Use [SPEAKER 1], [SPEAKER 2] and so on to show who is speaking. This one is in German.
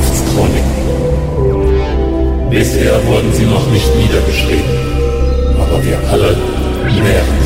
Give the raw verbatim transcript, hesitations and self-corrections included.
[SPEAKER 1] Zukunftschroniken. Bisher wurden sie noch nicht niedergeschrieben, aber wir alle nähren